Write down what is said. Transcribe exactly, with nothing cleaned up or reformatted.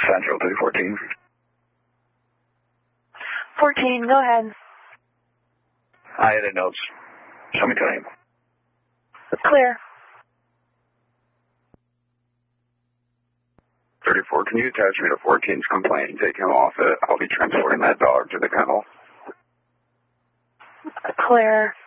Central three fourteen. fourteen, go ahead. I had notes. Show me time. Clear. thirty-four, can you attach me to fourteen's complaint and take him off it? I'll be transporting that dog to the kennel. Clear.